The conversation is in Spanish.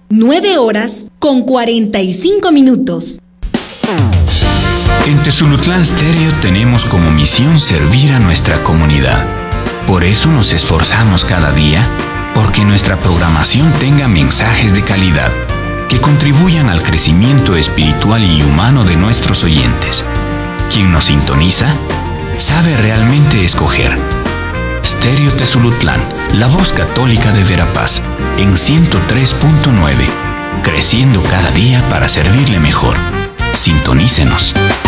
9:45. En Tezulutlán Stereo tenemos como misión servir a nuestra comunidad. Por eso nos esforzamos cada día porque nuestra programación tenga mensajes de calidad que contribuyan al crecimiento espiritual y humano de nuestros oyentes. Quien nos sintoniza sabe realmente escoger. Stereo Tezulutlán, la voz católica de Verapaz, en 103.9, creciendo cada día para servirle mejor. Sintonícenos.